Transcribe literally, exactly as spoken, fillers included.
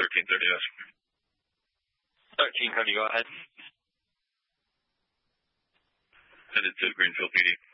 thirteen thirty, yes. thirteen thirty, go ahead. Headed to Greenfield P D.